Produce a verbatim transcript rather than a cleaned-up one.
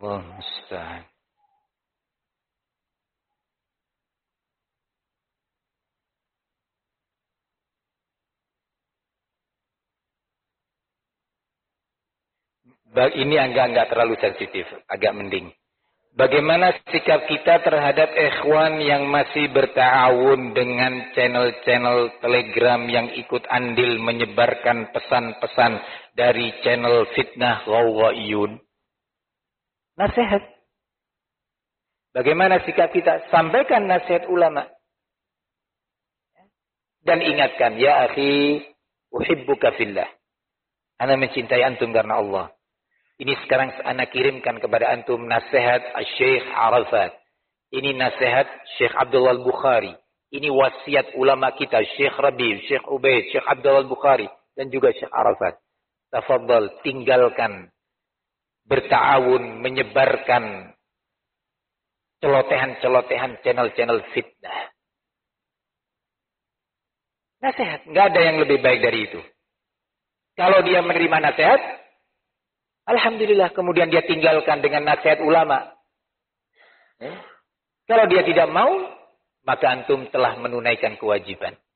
Allah musta'an. Ini agak-agak terlalu sensitif, agak mending. Bagaimana sikap kita terhadap ikhwan yang masih berta'awun dengan channel-channel Telegram yang ikut andil menyebarkan pesan-pesan dari channel fitnah Ghawaiyun? Nasihat. Bagaimana sikap kita? Sampaikan nasihat ulama. Dan ingatkan, ya akhi, uhibbuka fillah. Ana mencintai antum karena Allah. Ini sekarang ana kirimkan kepada antum nasihat Syekh Arafat. Ini nasihat Syekh Abdullah Al-Bukhari. Ini wasiat ulama kita, Syekh Rabi, Syekh Ubaid, Syekh Abdullah Al-Bukhari, dan juga Syekh Arafat. Tafadhal, tinggalkan berta'awun, menyebarkan celotehan-celotehan channel-channel fitnah. Nasihat, nggak ada yang lebih baik dari itu. Kalau dia menerima nasihat, alhamdulillah, kemudian dia tinggalkan dengan nasihat ulama. Eh? Kalau dia tidak mau, maka antum telah menunaikan kewajiban.